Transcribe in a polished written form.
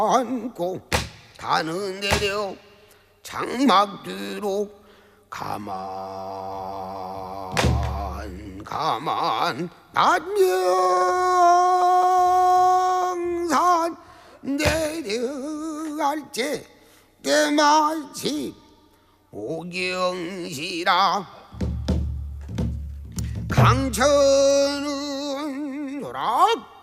안고 가는 내려 장막 뒤로 가만 난명산 내려갈 때 때마치 오경시라 강천은 락